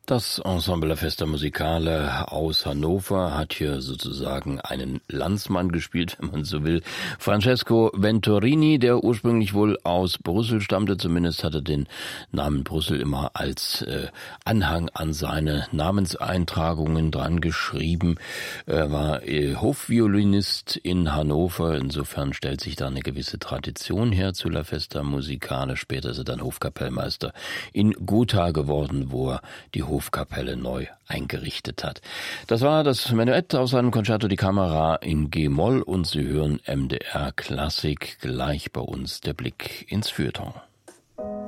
Das Ensemble La Festa Musicale aus Hannover hat hier sozusagen einen Landsmann gespielt, wenn man so will. Francesco Venturini, der ursprünglich wohl aus Brüssel stammte, zumindest hatte den Namen Brüssel immer als Anhang an seine Namenseintragungen dran geschrieben. Er war Hofviolinist in Hannover, insofern stellt sich da eine gewisse Tradition her zu La Festa Musicale. Später ist er dann Hofkapellmeister in Gotha geworden, wo er die Hofkapelle neu eingerichtet hat. Das war das Menuett aus seinem Concerto di Camera in G-Moll und Sie hören MDR Klassik, gleich bei uns der Blick ins Feuilleton.